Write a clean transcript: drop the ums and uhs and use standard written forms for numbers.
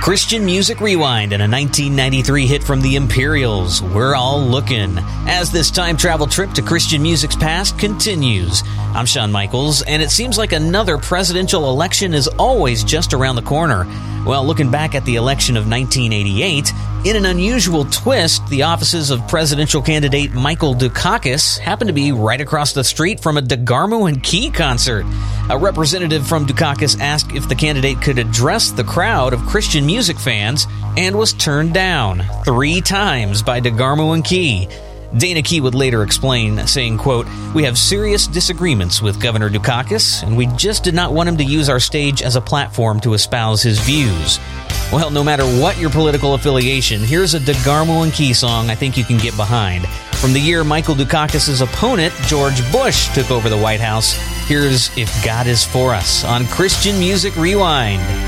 Christian Music Rewind and a 1993 hit from the Imperials, We're All Looking, as this time travel trip to Christian music's past continues. I'm Shawn Michaels, and it seems like another presidential election is always just around the corner. Well, looking back at the election of 1988, in an unusual twist, the offices of presidential candidate Michael Dukakis happened to be right across the street from a DeGarmo and Key concert. A representative from Dukakis asked if the candidate could address the crowd of Christian music fans and was turned down 3 times by DeGarmo and Key. Dana Key would later explain, saying, quote, "We have serious disagreements with Governor Dukakis, and we just did not want him to use our stage as a platform to espouse his views." Well, no matter what your political affiliation, here's a DeGarmo and Key song I think you can get behind. From the year Michael Dukakis' opponent, George Bush, took over the White House, here's If God Is For Us on Christian Music Rewind.